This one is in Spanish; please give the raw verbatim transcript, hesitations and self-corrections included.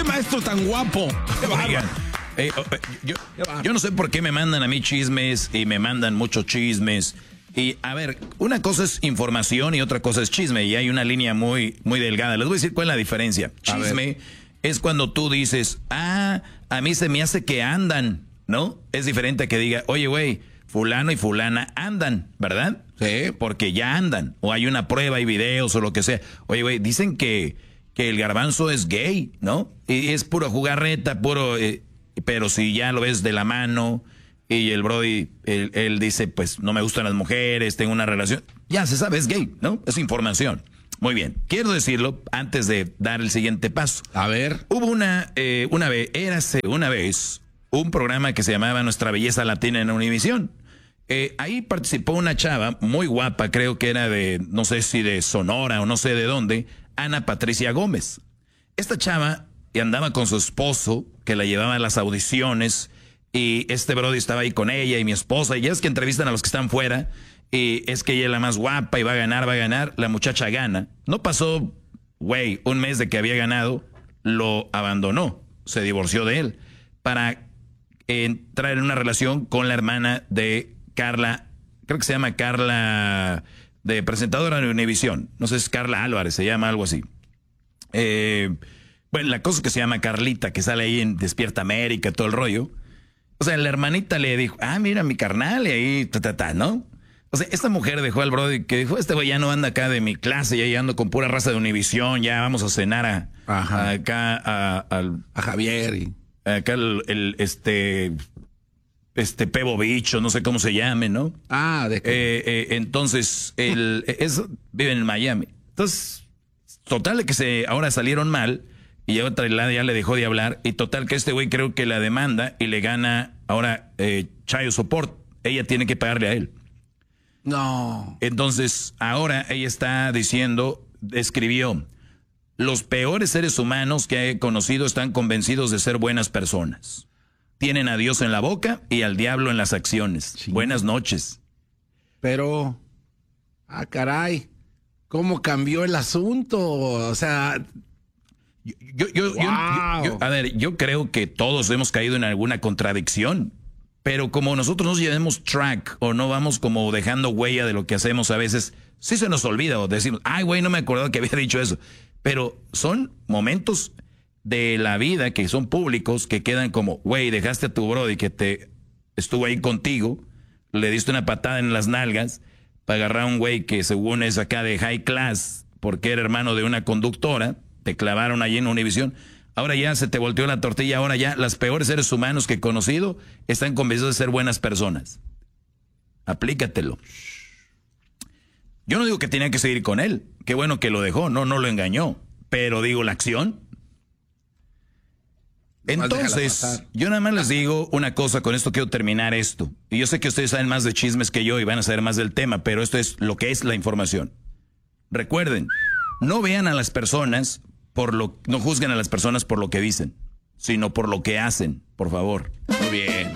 maestro tan guapo. Qué Oigan, eh, eh, yo, yo no sé por qué me mandan a mí chismes y me mandan muchos chismes. Y a ver, una cosa es información y otra cosa es chisme. Y hay una línea muy, muy delgada. Les voy a decir cuál es la diferencia. Chisme es cuando tú dices, ah, a mí se me hace que andan, ¿no? Es diferente a que diga, oye, güey, fulano y fulana andan, ¿verdad? Sí. Porque ya andan. O hay una prueba, hay videos o lo que sea. Oye, güey, dicen que, que el garbanzo es gay, ¿no? Y es puro jugarreta, puro... Eh, pero si ya lo ves de la mano y el brody, él, él dice, pues no me gustan las mujeres, tengo una relación, ya se sabe, es gay, ¿no? Es información. Muy bien, quiero decirlo antes de dar el siguiente paso. A ver. Hubo una, eh, una vez, érase una vez, un programa que se llamaba Nuestra Belleza Latina en Univisión. Eh, ahí participó una chava muy guapa, creo que era de, no sé si de Sonora o no sé de dónde, Ana Patricia Gómez. Esta chava andaba con su esposo, que la llevaba a las audiciones, y este brody estaba ahí con ella y mi esposa, y ya es que entrevistan a los que están fuera, y es que ella es la más guapa y va a ganar, va a ganar, la muchacha gana. No pasó, güey, un mes de que había ganado, lo abandonó, se divorció de él, para entrar en una relación con la hermana de Carla, creo que se llama Carla, de presentadora de Univisión, no sé si es Carla Álvarez, se llama algo así. Eh... Bueno, la cosa que se llama Carlita, que sale ahí en Despierta América, todo el rollo. O sea, la hermanita le dijo, ah, mira, mi carnal, y ahí, ta, ta, ta, ¿no? O sea, esta mujer dejó al brody que dijo, este güey ya no anda acá de mi clase, ya ando con pura raza de Univisión, ya vamos a cenar a, a acá a, a, a Javier y acá el, el este este Pebo Bicho, no sé cómo se llame, ¿no? Ah, de qué. Eh, eh, entonces, el, es, vive en Miami. Entonces, total de que se ahora salieron mal. Y otra ya le dejó de hablar. Y total que este güey creo que la demanda y le gana ahora eh, Child Support. Ella tiene que pagarle a él. No. Entonces ahora ella está diciendo, escribió, los peores seres humanos que he conocido están convencidos de ser buenas personas. Tienen a Dios en la boca y al diablo en las acciones. Sí. Buenas noches. Pero, ah, caray, ¿cómo cambió el asunto? O sea... Yo, yo, wow. yo, yo, a ver, yo creo que todos hemos caído en alguna contradicción, pero como nosotros no llevamos track o no vamos como dejando huella de lo que hacemos a veces, sí se nos olvida o decimos, ay, güey, no me acordaba que había dicho eso. Pero son momentos de la vida que son públicos que quedan como, güey, dejaste a tu brody que te estuvo ahí contigo, le diste una patada en las nalgas para agarrar a un güey que según es acá de high class porque era hermano de una conductora. Te clavaron allí en Univisión. Ahora ya se te volteó la tortilla. Ahora ya los peores seres humanos que he conocido están convencidos de ser buenas personas. Aplícatelo. Yo no digo que tenía que seguir con él. Qué bueno que lo dejó. No, no lo engañó. Pero digo, la acción. Entonces, yo nada más les digo una cosa. Con esto quiero terminar esto. Y yo sé que ustedes saben más de chismes que yo y van a saber más del tema. Pero esto es lo que es la información. Recuerden, no vean a las personas... Por lo, no juzguen a las personas por lo que dicen, sino por lo que hacen, por favor. Muy bien.